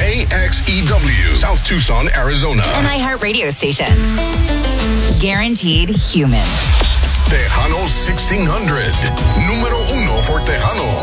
KXEW, South Tucson, Arizona. An iHeartRadio station. Guaranteed human. Tejano 1600. Número 1 for Tejano.